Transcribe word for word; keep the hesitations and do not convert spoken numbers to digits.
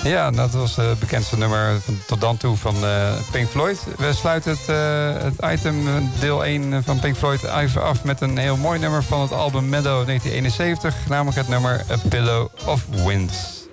Ja, dat was het bekendste nummer van, tot dan toe van uh, Pink Floyd. We sluiten het, uh, het item deel één van Pink Floyd even af met een heel mooi nummer van het album Meadow negentien eenenzeventig. Namelijk het nummer A Pillow of Wind.